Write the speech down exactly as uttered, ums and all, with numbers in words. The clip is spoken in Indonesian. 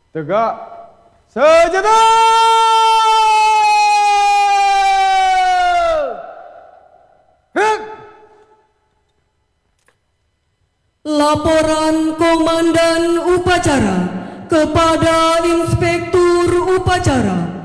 Tegak senjata. Hek. Laporan Komandan Upacara kepada Inspektur Upacara